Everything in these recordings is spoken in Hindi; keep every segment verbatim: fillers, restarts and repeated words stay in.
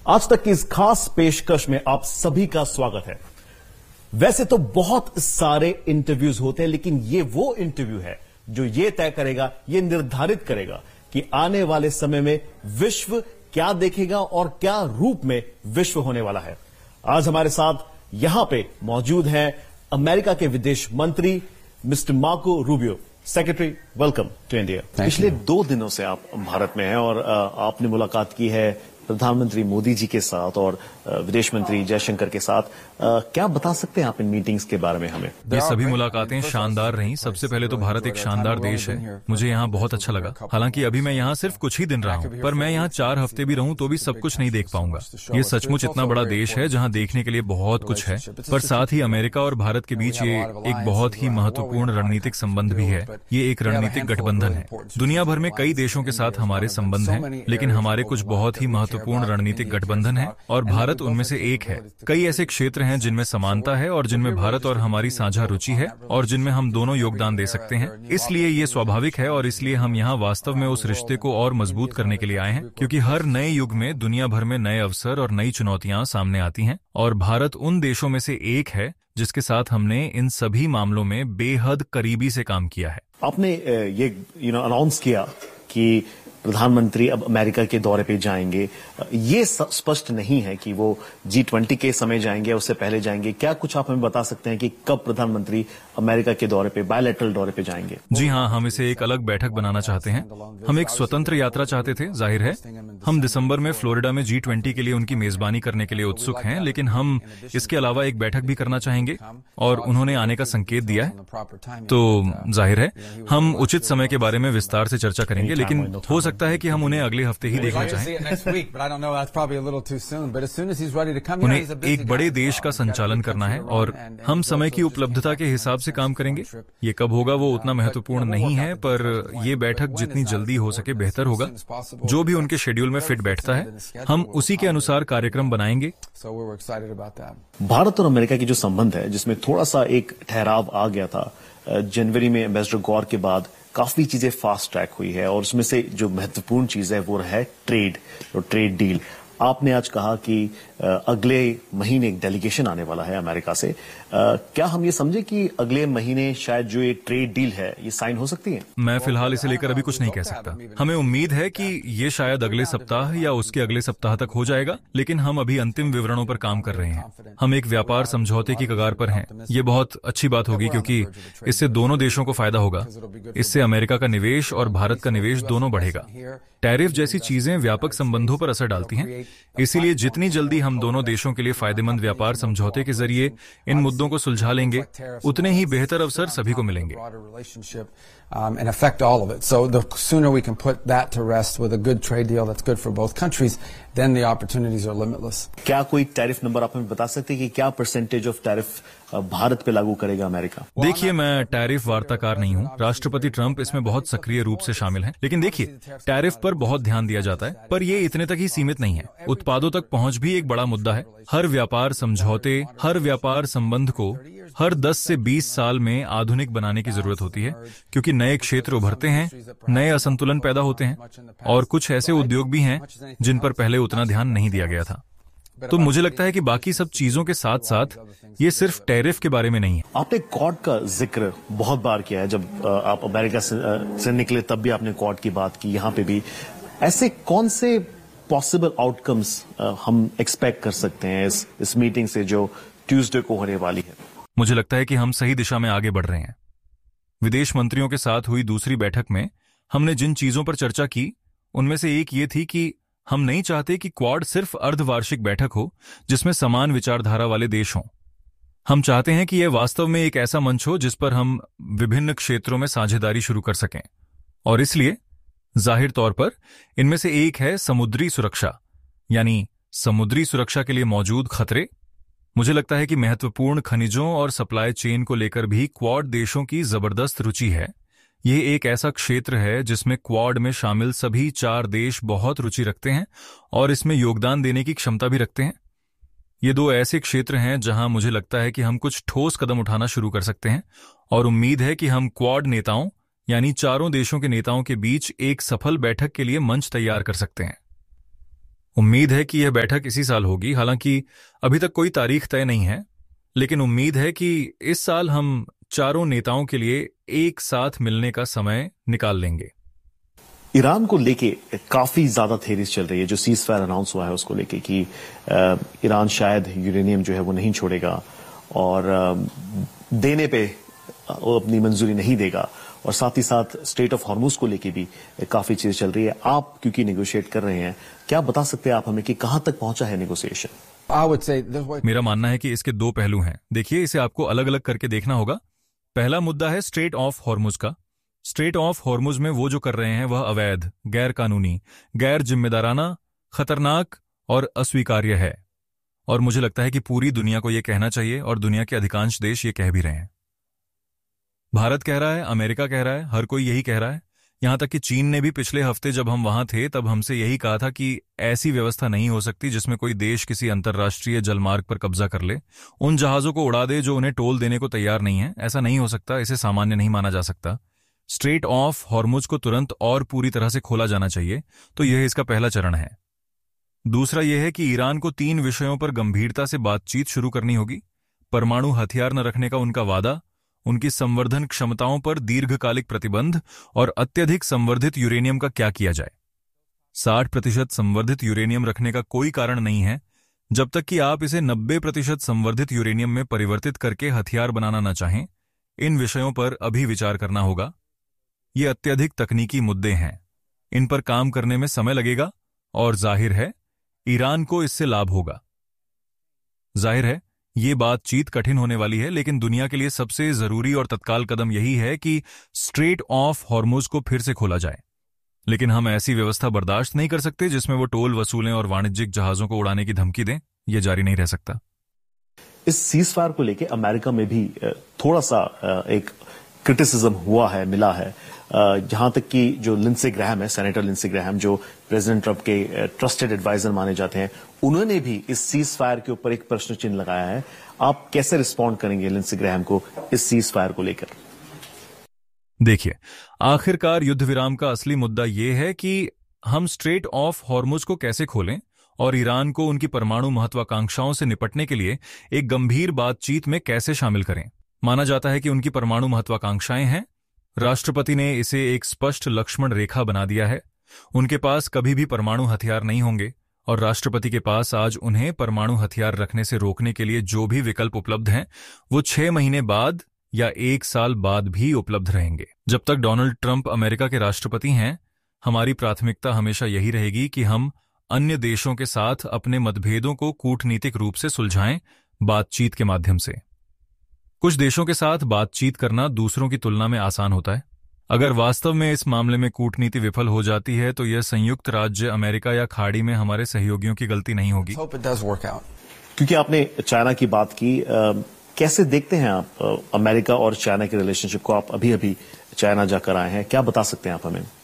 आज तक की इस खास पेशकश में आप सभी का स्वागत है। वैसे तो बहुत सारे इंटरव्यूज होते हैं, लेकिन ये वो इंटरव्यू है जो ये तय करेगा, ये निर्धारित करेगा कि आने वाले समय में विश्व क्या देखेगा और क्या रूप में विश्व होने वाला है। आज हमारे साथ यहां पे मौजूद हैं अमेरिका के विदेश मंत्री mister Marco Rubio. Secretary, welcome to India. पिछले दो दिनों से आप भारत में हैं और आपने मुलाकात की है प्रधानमंत्री मोदी जी के साथ और विदेश मंत्री जयशंकर के साथ। क्या बता सकते हैं आप इन मीटिंग्स के बारे में हमें? ये सभी मुलाकातें शानदार रहीं। सबसे पहले तो भारत एक शानदार देश है, मुझे यहाँ बहुत अच्छा लगा। हालांकि अभी मैं यहाँ सिर्फ कुछ ही दिन रहा हूँ, पर मैं यहाँ चार हफ्ते भी रहूँ तो भी सब कुछ नहीं देख पाऊंगा। ये सचमुच इतना बड़ा देश है जहाँ देखने के लिए बहुत कुछ है, पर साथ ही अमेरिका और भारत के बीच ये एक बहुत ही महत्वपूर्ण रणनीतिक संबंध भी है। ये एक रणनीतिक गठबंधन है। दुनिया भर में कई देशों के साथ हमारे संबंध हैं, लेकिन हमारे कुछ बहुत ही महत्वपूर्ण रणनीतिक गठबंधन है और भारत उनमें से एक है। कई ऐसे क्षेत्र हैं जिनमें समानता है और जिनमें भारत और हमारी साझा रुचि है और जिनमें हम दोनों योगदान दे सकते हैं। इसलिए ये स्वाभाविक है और इसलिए हम यहाँ वास्तव में उस रिश्ते को और मजबूत करने के लिए आए हैं, क्योंकि हर नए युग में दुनिया भर में नए अवसर और नई चुनौतियां सामने आती हैं और भारत उन देशों में से एक है जिसके साथ हमने इन सभी मामलों में बेहद करीबी से काम किया है। आपने ये यू नो अनाउंस किया कि प्रधानमंत्री अब अमेरिका के दौरे पे जाएंगे। ये स्पष्ट नहीं है कि वो जी ट्वेंटी के समय जाएंगे, उससे पहले जाएंगे। क्या कुछ आप हमें बता सकते हैं कि कब प्रधानमंत्री अमेरिका के दौरे पे, बायलैटरल दौरे पे जाएंगे? जी हाँ, हम इसे एक अलग बैठक बनाना चाहते हैं। हम एक स्वतंत्र यात्रा चाहते थे, जाहिर है। हम दिसंबर में फ्लोरिडा में जी ट्वेंटी के लिए उनकी मेजबानी करने के लिए उत्सुक हैं, लेकिन हम इसके अलावा एक बैठक भी करना चाहेंगे और उन्होंने आने का संकेत दिया है। तो जाहिर है हम उचित समय के बारे में विस्तार से चर्चा करेंगे, लेकिन हो सकता है कि हम उन्हें अगले हफ्ते ही देखना चाहें। उन्हें एक बड़े देश का संचालन करना है और हम समय की उपलब्धता के हिसाब से काम करेंगे। ये कब होगा वो उतना महत्वपूर्ण नहीं है, पर ये बैठक जितनी जल्दी हो सके बेहतर होगा। जो भी उनके शेड्यूल में फिट बैठता है, हम उसी के अनुसार कार्यक्रम बनाएंगे। भारत और अमेरिका की जो संबंध है, जिसमें थोड़ा सा एक ठहराव आ गया था जनवरी में एम्बेसडर गौर के बाद, काफी चीजें फास्ट ट्रैक हुई है और उसमें से जो महत्वपूर्ण चीज है वो है ट्रेड और ट्रेड डील। आपने आज कहा कि अगले महीने एक डेलीगेशन आने वाला है अमेरिका से। क्या हम ये समझे कि अगले महीने शायद जो ये ट्रेड डील है ये साइन हो सकती है? मैं फिलहाल इसे लेकर अभी कुछ नहीं कह सकता। हमें उम्मीद है कि ये शायद अगले सप्ताह या उसके अगले सप्ताह तक हो जाएगा, लेकिन हम अभी अंतिम विवरणों पर काम कर रहे हैं। हम एक व्यापार समझौते की कगार पर हैं। ये बहुत अच्छी बात होगी क्योंकि इससे दोनों देशों को फायदा होगा। इससे अमेरिका का निवेश और भारत का निवेश दोनों बढ़ेगा। टैरिफ जैसी चीजें व्यापक संबंधों पर असर डालती हैं, इसीलिए जितनी जल्दी हम दोनों देशों के लिए फायदेमंद व्यापार समझौते के जरिए इन मुद्दों को सुलझा लेंगे, उतने ही बेहतर अवसर सभी को मिलेंगे। Um, and affect all of it. So the sooner we can put that to rest with a good trade deal that's good for both countries, then the opportunities are limitless. क्या कोई टैरिफ नंबर आप हमें बता सकते हैं कि क्या परसेंटेज ऑफ टैरिफ भारत पे लागू करेगा अमेरिका? देखिए, मैं टैरिफ वार्ताकार नहीं हूँ। राष्ट्रपति ट्रंप इसमें बहुत सक्रिय रूप से शामिल हैं। लेकिन देखिए, टैरिफ पर बहुत ध्यान दिया जाता है, पर ये इतने तक ही सीमित नहीं है। उत्पादों तक पहुँच भी एक बड़ा मुद्दा है। हर व्यापार समझौते, हर व्यापार संबंध को हर दस से बीस साल में आधुनिक बनाने की जरूरत होती है, क्योंकि नए क्षेत्र उभरते हैं, नए असंतुलन पैदा होते हैं और कुछ ऐसे उद्योग भी हैं जिन पर पहले उतना ध्यान नहीं दिया गया था। तो मुझे लगता है कि बाकी सब चीजों के साथ साथ ये सिर्फ टैरिफ के बारे में नहीं है। आपने क्वाड का जिक्र बहुत बार किया है। जब आप अमेरिका से, से निकले तब भी आपने क्वाड की बात की, यहाँ पे भी। ऐसे कौन से पॉसिबल आउटकम्स हम एक्सपेक्ट कर सकते हैं इस, इस मीटिंग से जो ट्यूसडे को होने वाली है? मुझे लगता है कि हम सही दिशा में आगे बढ़ रहे हैं। विदेश मंत्रियों के साथ हुई दूसरी बैठक में हमने जिन चीजों पर चर्चा की, उनमें से एक ये थी कि हम नहीं चाहते कि क्वाड सिर्फ अर्धवार्षिक बैठक हो जिसमें समान विचारधारा वाले देश हों। हम चाहते हैं कि यह वास्तव में एक ऐसा मंच हो जिस पर हम विभिन्न क्षेत्रों में साझेदारी शुरू कर सकें। और इसलिए जाहिर तौर पर इनमें से एक है समुद्री सुरक्षा, यानी समुद्री सुरक्षा के लिए मौजूद खतरे। मुझे लगता है कि महत्वपूर्ण खनिजों और सप्लाई चेन को लेकर भी क्वाड देशों की जबरदस्त रुचि है। यह एक ऐसा क्षेत्र है जिसमें क्वाड में शामिल सभी चार देश बहुत रुचि रखते हैं और इसमें योगदान देने की क्षमता भी रखते हैं। ये दो ऐसे क्षेत्र हैं जहां मुझे लगता है कि हम कुछ ठोस कदम उठाना शुरू कर सकते हैं और उम्मीद है कि हम क्वाड नेताओं यानी चारों देशों के नेताओं के बीच एक सफल बैठक के लिए मंच तैयार कर सकते हैं। उम्मीद है कि यह बैठक इसी साल होगी। हालांकि अभी तक कोई तारीख तय नहीं है, लेकिन उम्मीद है कि इस साल हम चारों नेताओं के लिए एक साथ मिलने का समय निकाल लेंगे। ईरान को लेके काफी ज्यादा थेरीज चल रही है, जो सीज फायर अनाउंस हुआ है उसको लेके कि ईरान शायद यूरेनियम जो है वो नहीं छोड़ेगा और देने पे वो अपनी मंजूरी नहीं देगा, और साथ ही साथ स्ट्रेट ऑफ हॉर्मुज को लेके भी काफी चीजें चल रही है। आप क्योंकि नेगोशिएट कर रहे हैं, क्या बता सकते हैं आप हमें कि कहां तक पहुंचा है नेगोशिएशन? मेरा मानना है कि इसके दो पहलू हैं। देखिए, इसे आपको अलग अलग करके देखना होगा। पहला मुद्दा है स्ट्रेट ऑफ हॉर्मुज का। स्ट्रेट ऑफ हॉर्मुज में वो जो कर रहे हैं वह अवैध, गैर कानूनी, गैर जिम्मेदाराना, खतरनाक और अस्वीकार्य है, और मुझे लगता है कि पूरी दुनिया को यह कहना चाहिए, और दुनिया के अधिकांश देश ये कह भी रहे हैं। भारत कह रहा है, अमेरिका कह रहा है, हर कोई यही कह रहा है। यहां तक कि चीन ने भी पिछले हफ्ते जब हम वहां थे तब हमसे यही कहा था कि ऐसी व्यवस्था नहीं हो सकती जिसमें कोई देश किसी अंतर्राष्ट्रीय जलमार्ग पर कब्जा कर ले, उन जहाजों को उड़ा दे जो उन्हें टोल देने को तैयार नहीं है। ऐसा नहीं हो सकता, इसे सामान्य नहीं माना जा सकता। स्ट्रेट ऑफ हॉर्मुज को तुरंत और पूरी तरह से खोला जाना चाहिए, तो यह इसका पहला चरण है। दूसरा यह है कि ईरान को तीन विषयों पर गंभीरता से बातचीत शुरू करनी होगी। परमाणु हथियार न रखने का उनका वादा, उनकी संवर्धन क्षमताओं पर दीर्घकालिक प्रतिबंध, और अत्यधिक संवर्धित यूरेनियम का क्या किया जाए। साठ प्रतिशत संवर्धित यूरेनियम रखने का कोई कारण नहीं है जब तक कि आप इसे नब्बे प्रतिशत संवर्धित यूरेनियम में परिवर्तित करके हथियार बनाना न चाहें। इन विषयों पर अभी विचार करना होगा। ये अत्यधिक तकनीकी मुद्दे हैं, इन पर काम करने में समय लगेगा, और जाहिर है ईरान को इससे लाभ होगा। जाहिर है ये बातचीत कठिन होने वाली है, लेकिन दुनिया के लिए सबसे जरूरी और तत्काल कदम यही है कि स्ट्रेट ऑफ हॉर्मुज को फिर से खोला जाए। लेकिन हम ऐसी व्यवस्था बर्दाश्त नहीं कर सकते जिसमें वो टोल वसूलें और वाणिज्यिक जहाजों को उड़ाने की धमकी दें। यह जारी नहीं रह सकता। इस सीज फायर को लेकर अमेरिका में भी थोड़ा सा एक क्रिटिसिज्म हुआ है, मिला है, जहां तक कि जो लिंडसे ग्रैहम है, सेनेटर लिंडसे ग्रैहम, जो प्रेसिडेंट ट्रंप के ट्रस्टेड एडवाइजर माने जाते हैं, उन्होंने भी इस सीज फायर के ऊपर एक प्रश्न चिन्ह लगाया है। आप कैसे रिस्पॉन्ड करेंगे लिंडसे ग्रैहम को इस सीज फायर को लेकर? देखिए, आखिरकार युद्ध विराम का असली मुद्दा यह है कि हम स्ट्रेट ऑफ हॉर्मुज को कैसे खोलें और ईरान को उनकी परमाणु महत्वाकांक्षाओं से निपटने के लिए एक गंभीर बातचीत में कैसे शामिल करें। माना जाता है कि उनकी परमाणु महत्वाकांक्षाएं हैं। राष्ट्रपति ने इसे एक स्पष्ट लक्ष्मण रेखा बना दिया है। उनके पास कभी भी परमाणु हथियार नहीं होंगे, और राष्ट्रपति के पास आज उन्हें परमाणु हथियार रखने से रोकने के लिए जो भी विकल्प उपलब्ध हैं वो छह महीने बाद या एक साल बाद भी उपलब्ध रहेंगे। जब तक डोनाल्ड ट्रंप अमेरिका के राष्ट्रपति हैं, हमारी प्राथमिकता हमेशा यही रहेगी कि हम अन्य देशों के साथ अपने मतभेदों को कूटनीतिक रूप से सुलझाएं, बातचीत के माध्यम से। कुछ देशों के साथ बातचीत करना दूसरों की तुलना में आसान होता है। अगर वास्तव में इस मामले में कूटनीति विफल हो जाती है तो यह संयुक्त राज्य अमेरिका या खाड़ी में हमारे सहयोगियों की गलती नहीं होगी। क्योंकि आपने चाइना की बात की, आ, कैसे देखते हैं आप अमेरिका और चाइना के रिलेशनशिप को? आप अभी अभी चाइना जाकर आए हैं, क्या बता सकते हैं आप हमें?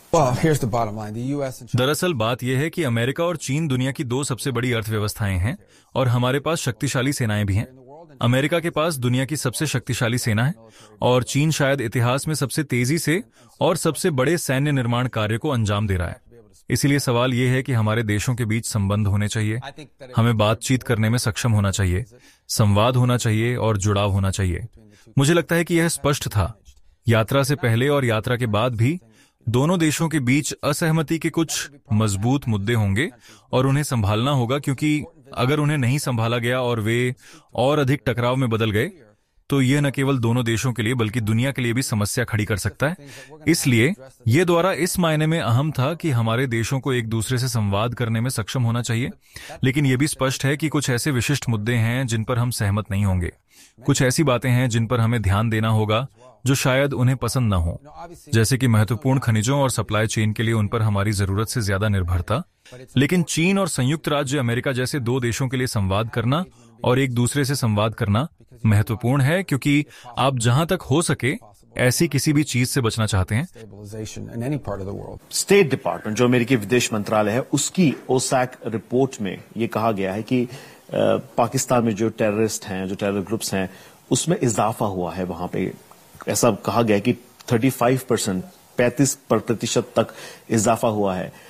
दरअसल बात यह है कि अमेरिका और चीन दुनिया की दो सबसे बड़ी अर्थव्यवस्थाएं हैं, और हमारे पास शक्तिशाली सेनाएं भी हैं। अमेरिका के पास दुनिया की सबसे शक्तिशाली सेना है, और चीन शायद इतिहास में सबसे तेजी से और सबसे बड़े सैन्य निर्माण कार्य को अंजाम दे रहा है। इसीलिए सवाल यह है कि हमारे देशों के बीच संबंध होने चाहिए, हमें बातचीत करने में सक्षम होना चाहिए, संवाद होना चाहिए और जुड़ाव होना चाहिए। मुझे लगता है कि यह स्पष्ट था। यात्रा से पहले और यात्रा के बाद भी दोनों देशों के बीच असहमति के कुछ मजबूत मुद्दे होंगे, और उन्हें संभालना होगा, क्योंकि अगर उन्हें नहीं संभाला गया और वे और अधिक टकराव में बदल गए तो यह न केवल दोनों देशों के लिए बल्कि दुनिया के लिए भी समस्या खड़ी कर सकता है। इसलिए यह दौरा इस मायने में अहम था कि हमारे देशों को एक दूसरे से संवाद करने में सक्षम होना चाहिए, लेकिन यह भी स्पष्ट है कि कुछ ऐसे विशिष्ट मुद्दे हैं जिन पर हम सहमत नहीं होंगे। कुछ ऐसी बातें हैं जिन पर हमें ध्यान देना होगा जो शायद उन्हें पसंद न हो, जैसे कि महत्वपूर्ण खनिजों और सप्लाई चेन के लिए उन पर हमारी जरूरत से ज्यादा निर्भरता। लेकिन चीन और संयुक्त राज्य अमेरिका जैसे दो देशों के लिए संवाद करना और एक दूसरे से संवाद करना महत्वपूर्ण है, क्योंकि आप जहां तक हो सके ऐसी किसी भी चीज से बचना चाहते हैं। स्टेट डिपार्टमेंट, जो अमेरिकी विदेश मंत्रालय है, उसकी ओसैक रिपोर्ट में यह कहा गया है कि पाकिस्तान में जो टेररिस्ट हैं, जो टेरर ग्रुप्स हैं, उसमें इजाफा हुआ है। वहां पे ऐसा कहा गया कि पैंतीस परसेंट पैंतीस प्रतिशत तक इजाफा हुआ है।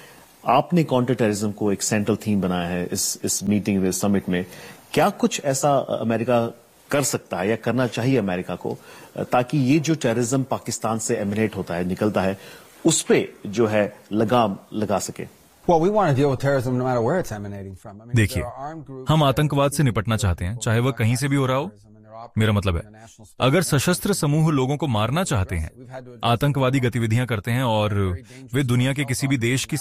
आपने काउंटर टेररिज्म को एक सेंट्रल थीम बनाया है इस इस मीटिंग में, समिट में। क्या कुछ ऐसा अमेरिका कर सकता है या करना चाहिए अमेरिका को, ताकि ये जो टेररिज्म पाकिस्तान से एमिनेट होता है, निकलता है, उस पे जो है लगाम लगा सके? Well, we want to deal with terrorism no matter where it's emanating from. I mean, देखिए, there are armed groups हम that- आतंकवाद से निपटना चाहते हैं, चाहे वह कहीं से भी हो रहा हो। मेरा मतलब है, अगर सशस्त्र समूह लोगों को मारना चाहते हैं, आतंकवादी गतिविधियां करते हैं और वे दुनिया के किसी भी देश की